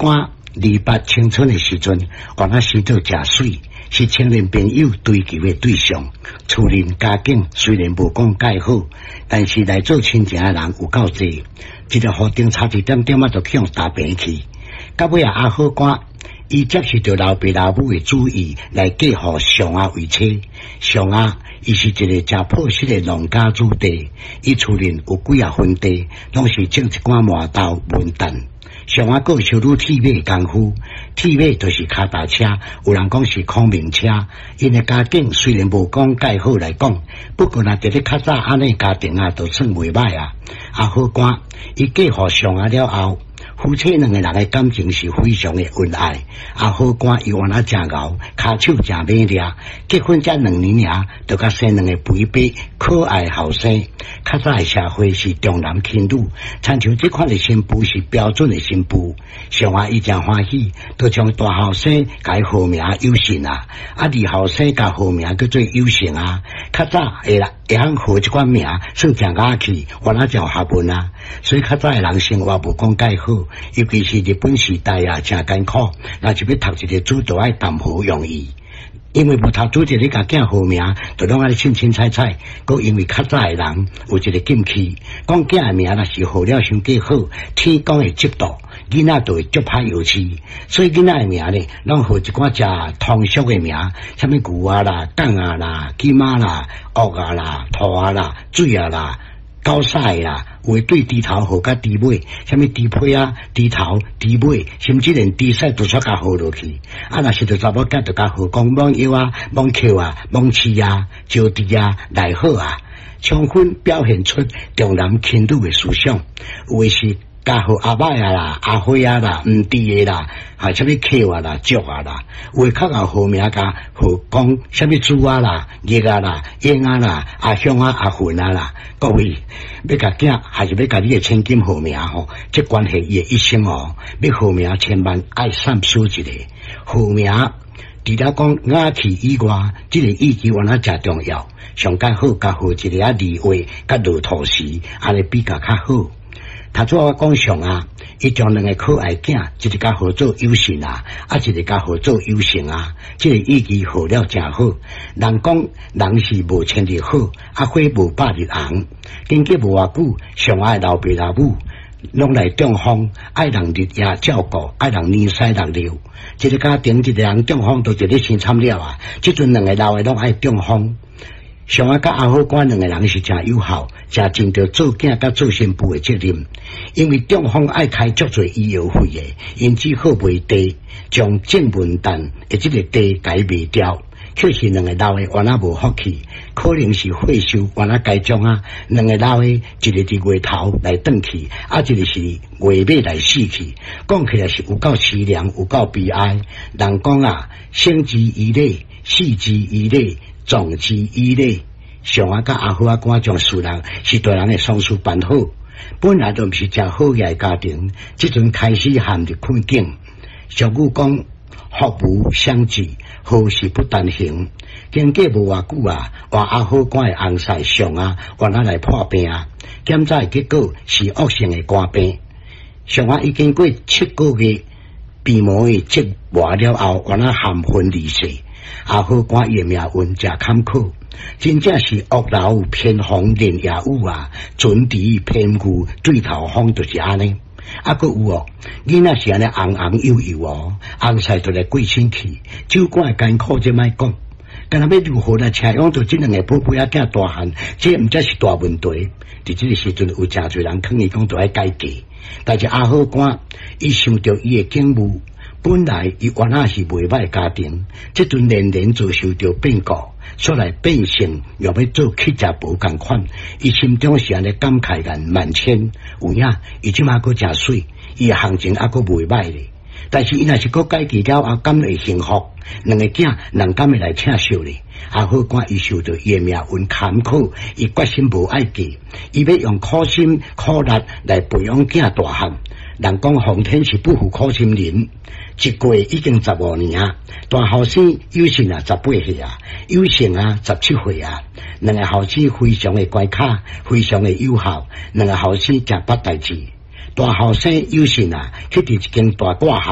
官28青春的时阵，原来生到真水，是青年朋友追求的对象。厝人家境虽然无讲介好，但是来做亲情的人有够济。一个屋顶差一点点就向大病去。到尾阿好官，伊接受着老爸老母的主意来嫁互上阿为妻。上阿伊是一个真朴实的农家子弟，伊厝人有几分地，拢是种一寡麻豆文旦。上阿个收入铁马功夫，铁马就是脚踏车，有人讲是孔明车。因的家境虽然无讲介好来讲，不过若伫咧较早安尼家庭都算袂歹啊。阿好官伊嫁互上阿了后，夫妻两个人的感情是非常的恩爱。阿好官伊原来真敖，骹手真美丽。结婚才2年尔，就甲生2个肥白可爱后生。较早的社会是重男轻女，亲像这款的新妇是标准的新妇。上阿伊真欢喜，就将大后生改号名有信啊，二后生改号名叫做有信啊。较早会晓号这款名，算真雅气，原来叫学问啊。所以较早的人生活无讲介好，尤其是日本时代啊，真艰苦。若是要读一个书，就爱谈好容易。因为无读书就咧甲囝号名，就拢爱凊凊彩彩。佮因为较早的人有一个禁区，讲囝的名若是号了伤过好，天公会嫉妒，囡仔就会足歹有气。所以囡仔的名咧，拢号一寡只通俗的名，什么牛啊啦、港啊啦、鸡妈啦、鹅啊啦、兔啊啦、水啊啦。高赛啦，有的对低头号甲低尾，什么低配啊、低头、低尾，甚至连低赛都煞甲号落去。啊，若是着查某囝就甲号讲网腰啊、网扣啊、网刺啊、招娣啊、来好啊，充分表现出重男轻女的思想。有的是加号阿歹啊啦、阿花啊啦、毋知的啦，什么扣啊啦、足啊啦，有的较后号名甲号讲什么猪啊啦、热啊啦、烟啊啦、阿香啊、阿混啊啦。各位要甲囝还是要甲你的千金号名吼，这关系伊的一生哦。要号名千万爱三思一个号名。除了讲雅气以外，这个意义原来真重要。上介好甲号一个字画甲落土时，安尼比较较好。头先我讲上啊，伊将2个可爱囝，一个甲号做有信啊，一个甲号做有性啊，这个意义号了真好。人讲人是无千日好，花无百日红。经过无偌久，上爱老爸老母拢来中风，爱人日夜照顾，爱人年岁6流。一个家庭一个人中风都一日先惨了啊！即阵2个老的拢爱中风。上阿甲阿好官2个人是真友好，真尽着做囝甲做新妇的责任。因为中风爱开足侪医药费的，因只好卖地，将正文旦的这个地改卖掉。确实2个老的原来无福气，可能是税收原来该种啊。2个老的一个伫月头来转去，一个是月尾来死去。讲起来是有够凄凉，有够悲哀。人讲啊，生之以累，死之以累，壮之以累。上阿甲阿好阿官将事人是大人的丧事办好，本来就毋是真好嘅家庭，即阵开始陷入困境。俗语讲，福无相济，好事不单行。经过无偌久啊，换阿好官的翁婿上啊，原来破病啊，检查的结果是恶性的肝病。上啊已经过7个月鼻毛的折磨了后，原来含昏离世。阿好官伊的命运真坎坷，真正是恶楼偏逢连夜雨啊，准敌偏遇对头风，就是安尼。还有哦，囡仔是安尼红红幼幼哦，翁婿就来过身去，酒馆艰苦这莫讲，干那要如何来采用到这2个宝贝仔囝大汉，这毋则是大问题。伫这个时阵有真侪人抗议讲，都要改革，但是阿好官伊想到伊的境遇。本来伊原来是袂歹家庭，这阵连遭受到变故，出来变性，又要做乞食无共款，伊心中是安尼感慨然万千。有影，伊即马阁真水，伊的行情还阁袂歹咧。但是伊若是阁改革了后，敢会幸福？2个囝人敢会来请寿咧？阿好官伊受到伊的命运坎坷，伊决心无爱嫁，伊要用苦心苦力来培养囝大汉。人讲皇天是不负苦心人，一过已经15年啊。大后生有信啊18岁啊，有性啊17岁啊。2个后生非常的乖巧，非常的友好。2个后生真捌代志。大后生有信啊，去伫一间大挂